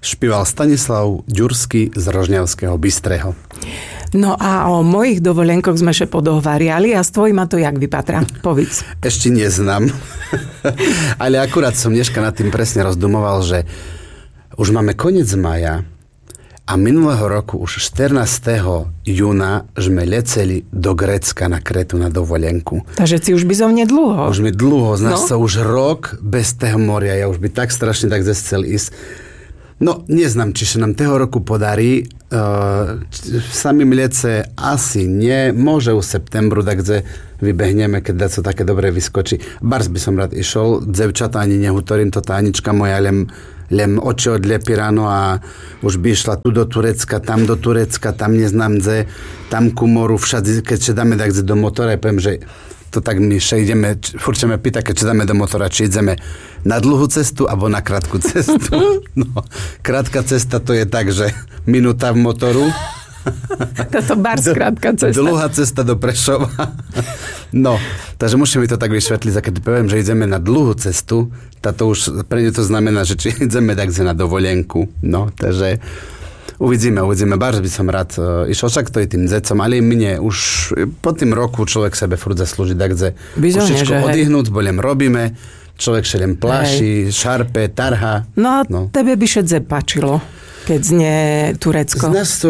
špieval Stanislav Ďurský z Rožňavského Bystreho. No a o mojich dovolenkoch sme še podohovariali a s tvojím to jak vypatra? Povedz. Ešte neznám. Ale akurát som dneska nad tým presne rozdumoval, že už máme koniec mája a minulého roku už 14. júna sme leceli do Grécka na Kretu na dovolenku. Takže si už by som nedlúho. Už mi dlho, znáš sa už rok bez toho moria. Ja už by tak strašne tak chcel ísť. No, neznám, či sa nám toho roku podarí. Sami mliece asi nie. Môže v septembru, tak kde vybehneme, keď dá sa také dobre vyskočí. Bars by som rád išiel. Dzevčata ani nehutorím, to Anička moja len oči odlepí ráno a už by išla tu do Turecka, tam neznám kde, tam ku moru, všade, keď sa dáme tak do motora, poviem, že to tak my še ideme, furt sa me pýta, keď sa dáme do motora, či ideme na dlhú cestu, alebo na krátku cestu. No, krátka cesta to je tak, že minúta v motoru. Toto bars krátka cesta. Dlhá cesta do Prešova. No, takže musíme to tak vysvetliť, a keď poviem, že ideme na dlhú cestu, táto už pre ňu to znamená, že či ideme tak na dovolenku. No, takže uvidíme. Bardzo by som rád išiel, však to je tým zecom, ale mne už po tým roku človek sebe furt zaslúži tak, že ušičko oddyhnúť, bolem robíme, človek še len pláši, šarpe, tarha. No a tebe by še páčilo, keď znie Turecko? Z nás to,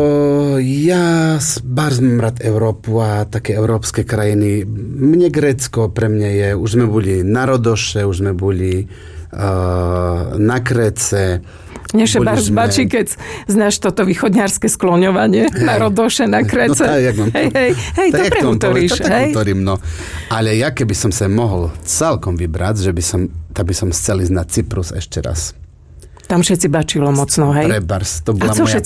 ja bardzo mám rád Európu a také európske krajiny. Mne Grécko pre mňa je, už sme boli na Rodoše, už sme boli na Kréce. Mne še bačí, keď znáš toto východňarské skloňovanie na Rodoše, na Kréce. No hej, dobre hutoríš. No. Ale ja keby som sa mohol celkom vybrať, že by som chcel ísť na Cyprus ešte raz. Tam všetci bačilo mocno, hej? Prebars, to bola moja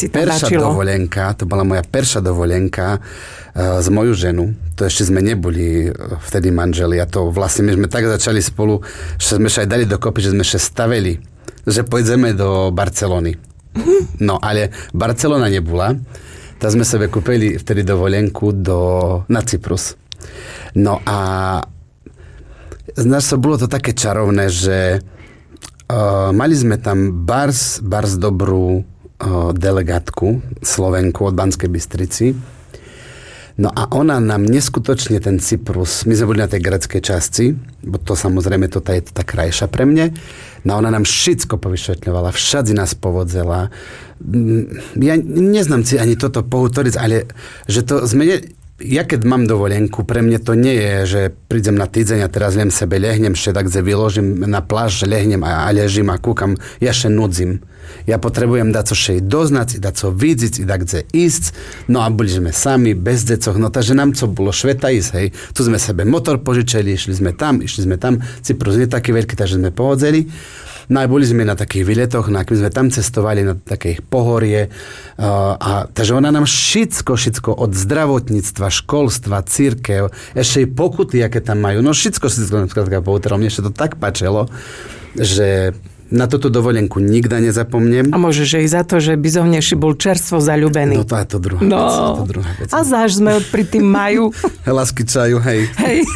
perša dovolenka s moju ženu. To ešte sme neboli vtedy manželi a to vlastne my sme tak začali spolu, že sme sa aj dali dokopy, že sme sa staveli, že pôjdeme do Barcelony. No, ale Barcelona nebola. Tak sme sebe kúpili vtedy dovolenku na Cyprus. No a znáš, bolo to také čarovné, že mali sme tam bars dobrú delegátku, Slovenku od Banskej Bystrici. No a ona nám neskutočne ten Cyprus, my sme boli na tej gréckej časti, bo to samozrejme to je tá krajša pre mne, no ona nám všetko povyšvetľovala, všade nás povodzela. Ja neznám si ani toto pohutoriť, ale že to ja keď mám dovolenku, pre mňa to nie je, že prídem na týdzeň a teraz len sebe lehnem, tak sa vyložím na pláž, lehnem a ležím a kúkam, ja še nudzím. Ja potrebujem dať co še doznať, dať co vidieť, dať kde ísť, no a boli sme sami, bez decoch, no takže nám co bolo šveta ísť, hej. Tu sme sebe motor požičali, išli sme tam, Cyprus nie taký veľký, takže sme pohodzeli. No a boli sme na takých výletoch, my sme tam cestovali na takých pohorie. Takže ona nám všetko od zdravotníctva, školstva, cirkev, ešte aj pokuty, aké tam majú. No všetko nám poutralo. Mne sa to tak páčilo, že na túto dovolenku nikda nezapomnem. A môže, že i za to, že Bizovneši bol čerstvo zaľúbený. No to je to druhá vec. A záž sme pri tým maju. Lásky čaju, hej.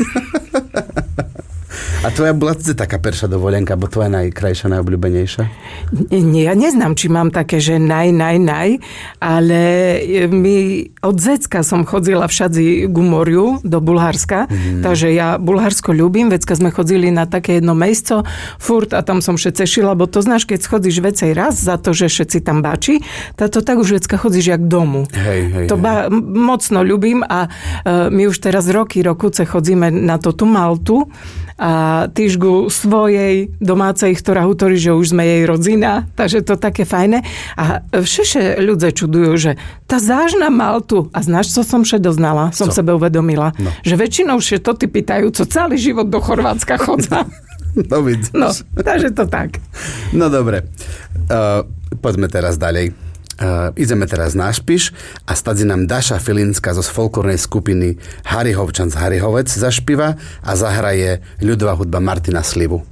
A tvoja bola taká perša dovolenka, bo tvoja najkrajšia, najobľúbenejšia? Nie, ja neznám, či mám také, že ale od Zecka som chodzila všade k moriu do Bulharska, takže ja Bulharsko ľúbim, vecka sme chodzili na také jedno miesto, furt a tam som všetce šila, bo to znáš, keď chodíš vecej raz za to, že všetci tam bačí, to tak už vecka chodíš jak domu. Hej. Mocno ľúbim a my už teraz roky chodzíme na tú Maltu a týžgu svojej domácej, ktorá hutorí, že už sme jej rodzina, takže to také fajné. A všetci ľudia čudujú, že tá záž na Maltu, a znáš, co som še doznala, som sebe uvedomila, že väčšinou še to ty pýtajú, co celý život do Chorvátska chodza. No vidíš. No, takže to tak. No dobre, poďme teraz ďalej. Ideme teraz na Špiš a stade nám Daša Filinská zo folklórnej skupiny Harihovčan z Harihovec zašpiva a zahraje ľudová hudba Martina Slivu.